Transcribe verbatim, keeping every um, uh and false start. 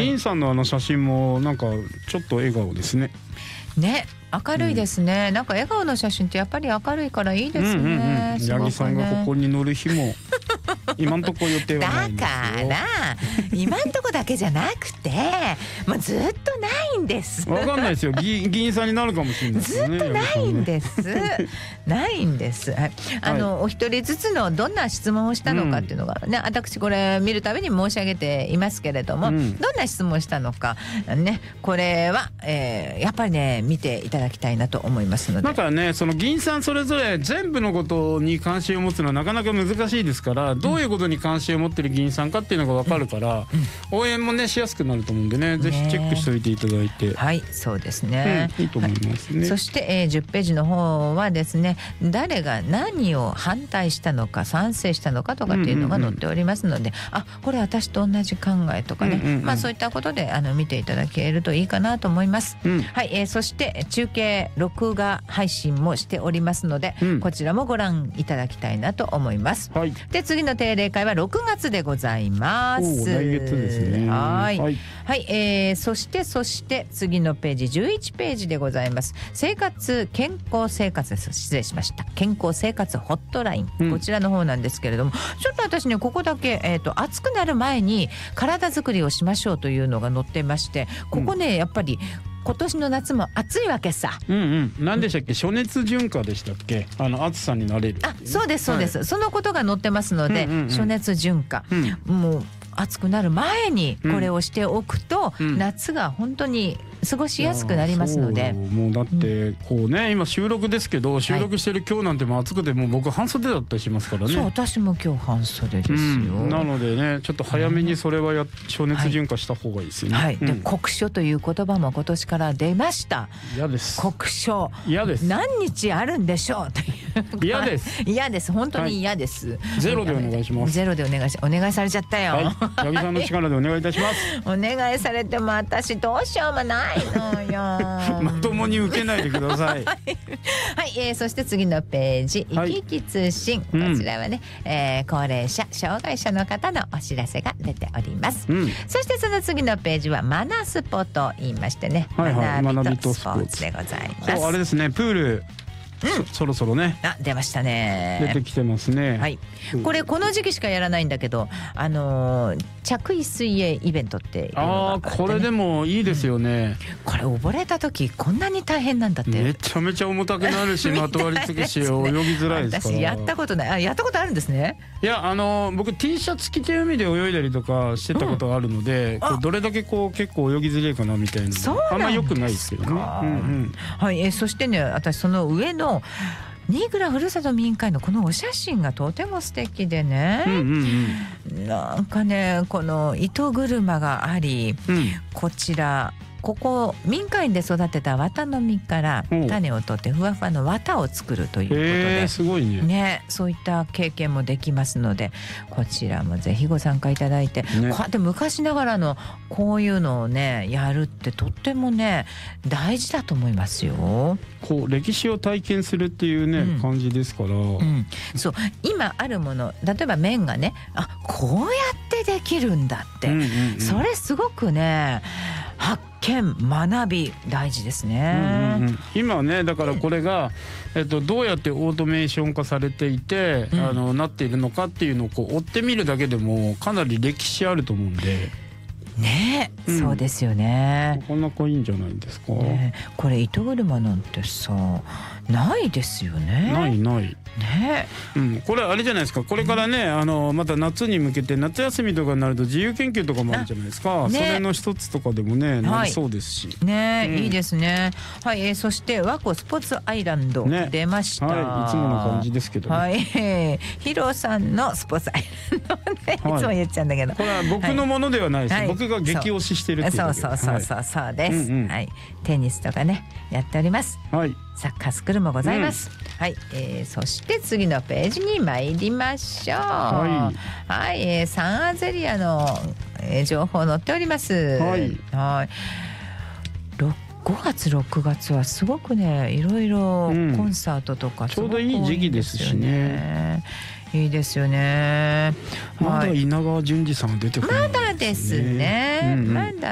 インさんのあの写真もなんかちょっと笑顔ですね。 ね、明るいですね、うん、なんか笑顔の写真ってやっぱり明るいからいいですね。うんうんうん、 八木さんがここに乗る日も今んとこ予定はないんですよ。 だから今んとこだけじゃなくてもうずっとないんです。 わかんないですよ、議員さんになるかもしれないですよね。 ずっとないんです、ね、ないんです、はい、あの、はい、お一人ずつのどんな質問をしたのかっていうのがね、うん、私これ見るたびに申し上げていますけれども、うん、どんな質問をしたのかね、これは、えー、やっぱりね見ていただきたいなと思いますので。 だからね、その議員さんそれぞれ全部のことに関心を持つのはなかなか難しいですから、どういうことに関心を持ってる議員さんかっていうのが分かるから、うんうん、応援もねしやすくなると思うんでね、ぜひチェックしておいていただいて。 はい、そうですね、 うん、いいと思いますね、 はい、そして、えー、じゅっページの方はですね、誰が何を反対したのか賛成したのかとかっていうのが載っておりますので、うんうんうん、あ、これ私と同じ考えとかね、うんうんうん、まあそういったことであの見ていただけるといいかなと思います、うん、はい、えー、そして中継録画配信もしておりますので、うん、こちらもご覧いただきたいなと思います、はい、で次の定例会はろくがつでございます。 来月ですね。 はい、はい、はい、えー、そしてそして次のページじゅういちページでございます。生活健康生活です。失礼しました。健康生活ホットライン、うん、こちらの方なんですけれども、ちょっと私ねここだけ、えーと、暑くなる前に体作りをしましょうというのが載ってまして、ここね、うん、やっぱり今年の夏も暑いわけさ。 うんうん。何でしたっけ、暑熱順化でしたっけ、あの暑さになれる、ね、 あ、そうですそうです、はい、そのことが載ってますので、うんうんうん、暑熱順化、うん、もう暑くなる前にこれをしておくと、うん、夏が本当に過ごしやすくなりますので。 もうだってこうね、今収録ですけど、収録してる今日なんてもう暑くて、もう僕半袖だったりしますからね。 そう、私も今日半袖ですよ、うん、 なのでね、ちょっと早めにそれはや暑熱順化した方がいいですよね、 はい、 うん、 で酷暑という言葉も今年から出ました。 嫌です。 酷暑嫌です。 何日あるんでしょうという嫌です。 嫌です、本当に嫌です、はい、 ゼロでお願いします。 ゼロでお願いしお願いされちゃったよ、はい、 八木さんの力でお願いいたしますお願いされても私どうしようもないのよまともに受けないでくださいはい、 えー、そして次のページ、 はい、 生き生き通信、こちらはね、うん、えー、高齢者障害者の方のお知らせが出ております、うん、そしてその次のページはマナスポと言いましてね、はいはい、学びとスポーツでございます。 あれですね、プール、うん、そ, そろそろね、 あ、出ましたね、 出てきてますね。 はい、これこの時期しかやらないんだけど、あのー、着衣水泳イベントっていうのがあって、ね、 あ、これでもいいですよね、 うん、これ溺れた時こんなに大変なんだって。 めちゃめちゃ重たくなるしまとわりつくし、ね、泳ぎづらいですから。 私やったことない。あ、やったことあるんですね。 いや、あの僕 T シャツ着て海で泳いだりとかしてたことがあるので、うん、どれだけこう結構泳ぎづらいかなみたいな、あんま良くないですけどね、うんうん、 はい、えー、そしてね、私その上の新倉ふるさと民会のこのお写真がとても素敵でね、うんうんうん、なんかね、この糸車があり、うん、こちらここ民間で育てた綿の実から種を取ってふわふわの綿を作るということで、 えー、すごいね。 ね、そういった経験もできますので、こちらもぜひご参加いただいて、ね、こうやって昔ながらのこういうのをねやるってとってもね大事だと思いますよ。 こう歴史を体験するっていうね、うん、感じですから、うん、 そう、今あるもの、例えば麺がね、あ、こうやってできるんだって、うんうんうん、それすごくね発見学び大事ですね、うんうんうん、 今ね、だからこれが、えっと、どうやってオートメーション化されていて、うん、あのなっているのかっていうのをこう追ってみるだけでもかなり歴史あると思うんでね、うん、そうですよね。 なかなかいいんじゃないですか、 ね、これ糸車なんてさないですよね。 ないないね、 うん、これあれじゃないですか、これからね、あのまた夏に向けて夏休みとかになると自由研究とかもあるじゃないですか、ね、それの一つとかでもねなりそうですし、 はい、ね、うん、いいですね。はい、えー、そして和光スポーツアイランド出ました、ね、 はい、いつもの感じですけど、ね、 はい、ヒロさんのスポーツアイランドね、はい、いつも言っちゃうんだけど、 これは僕のものではないです、はい、僕が激推ししてるっていうだけで、 そうそうそうそうそうです、うんうん、はい、テニスとかねやっております、はい、サッカースクールもございます、うん、はい、えー、そして次のページに参りましょう。はい、はい、えー、サンアゼリアの、えー、情報載っております。はい、はい、ごがつろくがつはすごくねいろいろコンサートとか、 うん、ちょうどいい時期ですしね。 いいですよね。 まだ稲川淳二さんが出てこないですね。 まだですね、うんうん、まだ